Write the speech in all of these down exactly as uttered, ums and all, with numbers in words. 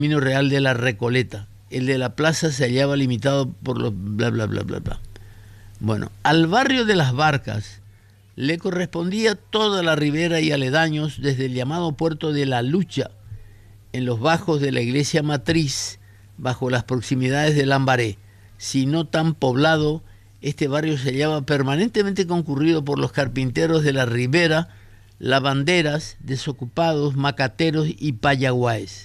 Camino Real de la Recoleta. El de la plaza se hallaba limitado por los bla, bla, bla, bla, bla. Bueno, al barrio de las Barcas le correspondía toda la ribera y aledaños desde el llamado puerto de La Lucha, en los bajos de la iglesia matriz, bajo las proximidades de Lambaré. Si no tan poblado, este barrio se hallaba permanentemente concurrido por los carpinteros de la ribera, lavanderas, desocupados, macateros y payaguáes.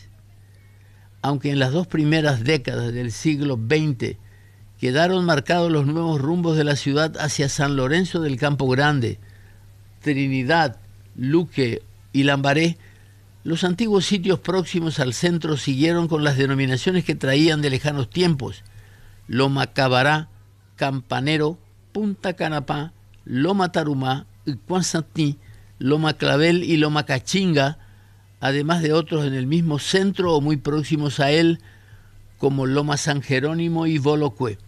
Aunque en las dos primeras décadas del siglo veinte quedaron marcados los nuevos rumbos de la ciudad hacia San Lorenzo del Campo Grande, Trinidad, Luque y Lambaré, los antiguos sitios próximos al centro siguieron con las denominaciones que traían de lejanos tiempos: Loma Cabará, Campanero, Punta Canapá, Loma Tarumá, Icuanzatí, Loma Clavel y Loma Cachinga, además de otros en el mismo centro o muy próximos a él, como Loma San Jerónimo y Bolocue.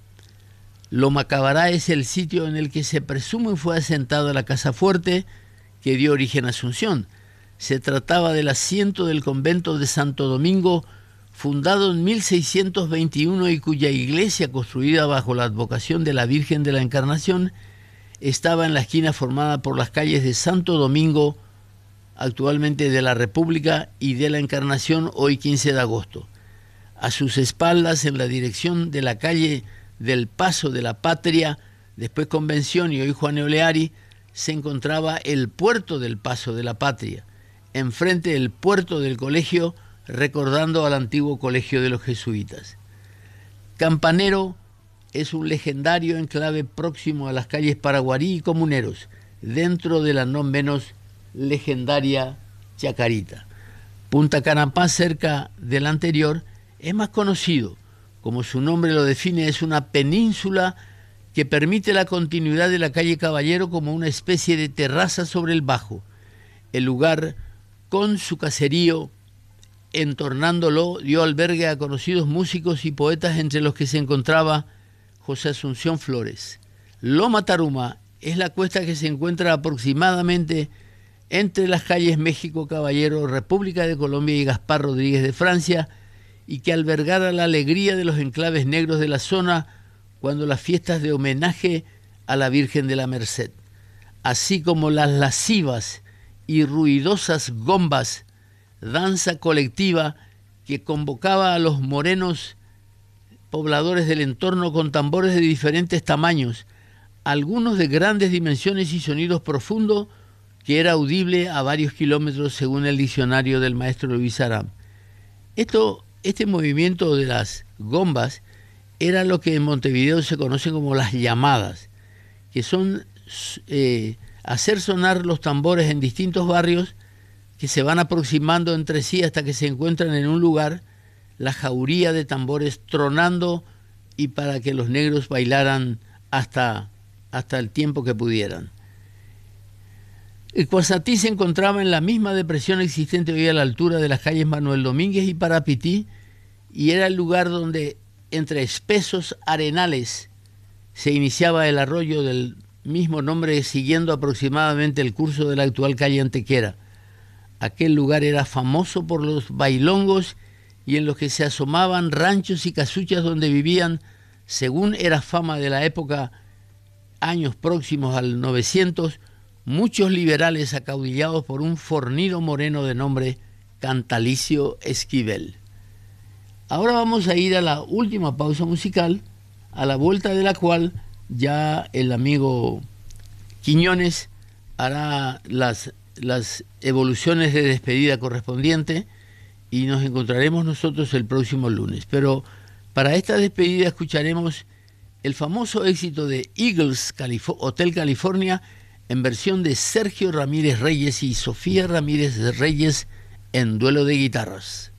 Loma Cabará es el sitio en el que se presume fue asentada la casa fuerte que dio origen a Asunción. Se trataba del asiento del convento de Santo Domingo, fundado en mil seiscientos veintiuno y cuya iglesia, construida bajo la advocación de la Virgen de la Encarnación, estaba en la esquina formada por las calles de Santo Domingo, actualmente de la República, y de la Encarnación, hoy quince de agosto. A sus espaldas, en la dirección de la calle del Paso de la Patria, después Convención y hoy Juan Oleari, se encontraba el puerto del Paso de la Patria, enfrente del puerto del colegio, recordando al antiguo colegio de los jesuitas. Campanero es un legendario enclave próximo a las calles Paraguarí y Comuneros, dentro de la no menos legendaria Chacarita. Punta Canapá, cerca del anterior, es más conocido. Como su nombre lo define, es una península que permite la continuidad de la calle Caballero como una especie de terraza sobre el bajo. El lugar, con su caserío entornándolo, dio albergue a conocidos músicos y poetas, entre los que se encontraba José Asunción Flores. Loma Tarumá es la cuesta que se encuentra aproximadamente entre las calles México Caballero, República de Colombia y Gaspar Rodríguez de Francia, y que albergara la alegría de los enclaves negros de la zona cuando las fiestas de homenaje a la Virgen de la Merced, así como las lascivas y ruidosas gombas, danza colectiva que convocaba a los morenos pobladores del entorno con tambores de diferentes tamaños, algunos de grandes dimensiones y sonidos profundos, que era audible a varios kilómetros según el diccionario del maestro Luis Aram. Esto, este movimiento de las gombas era lo que en Montevideo se conoce como las llamadas, que son eh, hacer sonar los tambores en distintos barrios que se van aproximando entre sí hasta que se encuentran en un lugar, la jauría de tambores tronando, y para que los negros bailaran hasta, hasta el tiempo que pudieran. El Cuazatí se encontraba en la misma depresión existente hoy a la altura de las calles Manuel Domínguez y Parapití, y era el lugar donde, entre espesos arenales, se iniciaba el arroyo del mismo nombre, siguiendo aproximadamente el curso de la actual calle Antequera. Aquel lugar era famoso por los bailongos y en los que se asomaban ranchos y casuchas donde vivían, según era fama de la época, años próximos al novecientos, muchos liberales acaudillados por un fornido moreno de nombre Cantalicio Esquivel. Ahora vamos a ir a la última pausa musical, a la vuelta de la cual ya el amigo Quiñones hará las, las evoluciones de despedida correspondiente y nos encontraremos nosotros el próximo lunes. Pero para esta despedida escucharemos el famoso éxito de Eagles, Calif- Hotel California, en versión de Sergio Ramírez Reyes y Sofía Ramírez Reyes en duelo de guitarras.